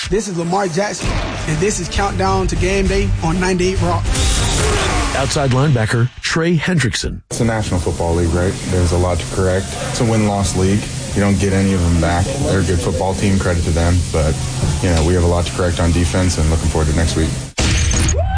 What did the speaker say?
This is Lamar Jackson, and this is Countdown to Game Day on 98 Rock. Outside linebacker Trey Hendrickson. It's a National Football League, right? There's a lot to correct. It's a win-loss league. You don't get any of them back. They're a good football team, credit to them. But, we have a lot to correct on defense and looking forward to next week.